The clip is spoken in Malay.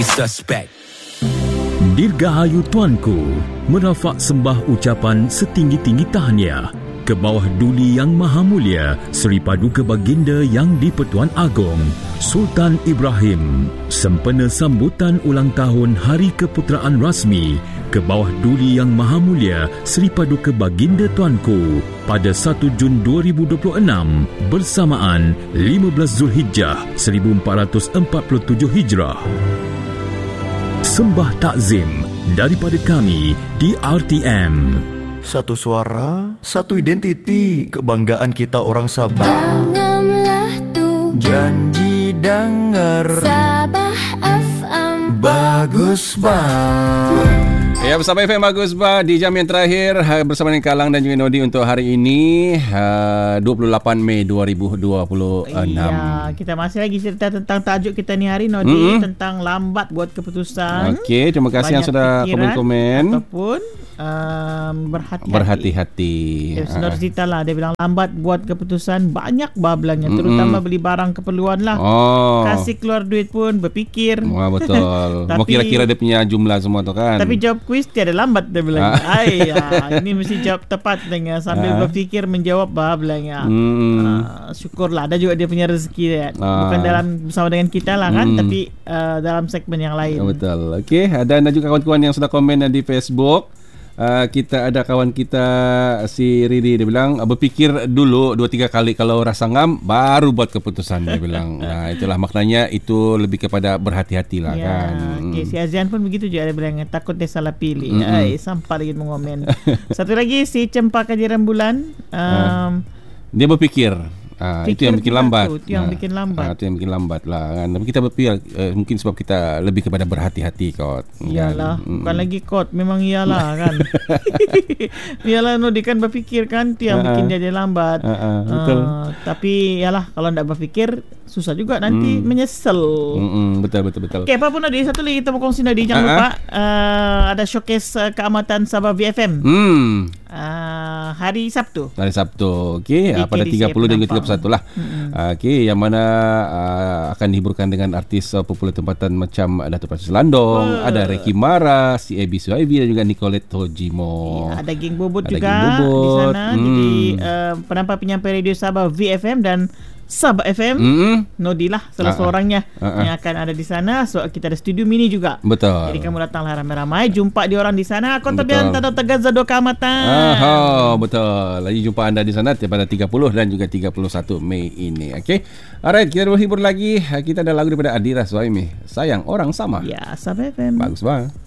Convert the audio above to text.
Suspect. Dirgahayu Tuanku, merafak sembah ucapan setinggi-tinggi tahniah ke bawah Duli Yang Maha Mulia Seri Paduka Baginda Yang di-Pertuan Agong Sultan Ibrahim sempena sambutan ulang tahun Hari Keputeraan Rasmi ke bawah Duli Yang Maha Mulia Seri Paduka Baginda Tuanku pada 1 Jun 2026 bersamaan 15 Zulhijjah 1447 Hijrah. Sembah takzim daripada kami di RTM. Satu suara, satu identiti, kebanggaan kita orang Sabah. Tanamlah tu Janji dengar Sabah FM. bagus bang. Ya, bersama FM Bagus Bah di jam yang terakhir bersama dengan Kalang dan juga Nodi untuk hari ini 28 Mei 2026. Ya, kita masih lagi cerita tentang tajuk kita ni hari Nodi, tentang lambat buat keputusan. Okey, terima kasih yang sudah komen-komen ataupun berhati-hati. Ya, sebenarnya cerita lah, dia bilang lambat buat keputusan, banyak bablangnya, terutama beli barang keperluan lah. Kasih keluar duit pun berfikir. Wah, betul. Mau kira-kira dia punya jumlah semua tu kan. Tapi jawab kuis tiada lambat, dia bilang. Ini mesti jawab tepat dengan sambil berfikir menjawab bablangnya. Syukurlah ada juga dia punya rezeki dia. Bukan dalam bersama dengan kita lah kan, tapi dalam segmen yang lain. Betul. Okey, dan ada juga kawan-kawan yang sudah komen di Facebook. Kita ada kawan kita si Riri, dia bilang berfikir dulu 2-3 kali, kalau rasa ngam baru buat keputusan, dia bilang. Itulah maknanya, itu lebih kepada berhati-hati lah kan. Okay, si Azian pun begitu juga, dia bilang takut dia salah pilih. Sampah lagi mengomen. Satu lagi si Cempaka Rembulan, dia berfikir itu yang bikin lambat. Itu yang bikin lambat. Itu yang bikin lambat lah kan. Tapi kita berfikir mungkin sebab kita lebih kepada berhati-hati kot. Iyalah, bukan lagi kot, memang iyalah kan. Iyalah Nodi kan berfikir kan, itu yang bikin dia lambat. Betul. Tapi iyalah, kalau tak berfikir susah juga nanti menyesal. Betul. Okey, apa pun Nodi, satu lagi kita mau kongsi Nodi, jangan lupa ada showcase keamatan Sabah VFM. Hari Sabtu. Okey, pada 30 dan 31 lah. Okey, yang mana akan dihiburkan dengan artis popular tempatan macam Datuk Francis Landong, ada Ricky Mara, si Abi Suhaibi dan juga Nicolette Tojimo. Ya, ada geng Bobot juga di sana. Jadi penampak penyampai radio Sabah VFM dan Sabah FM, Nodi lah salah seorangnya yang akan ada di sana. So kita ada studio mini juga. Betul. Jadi kamu datanglah ramai-ramai, jumpa di orang di sana. Kota Bian Tadau Tegaza do Keamatan. Betul. Lagi jumpa anda di sana pada 30 dan juga 31 Mei ini. Okey. Alright, kita berhibur lagi. Kita ada lagu daripada Adira Suhaimi, Sayang Orang Sama. Ya, Sabah FM. Bagus banget.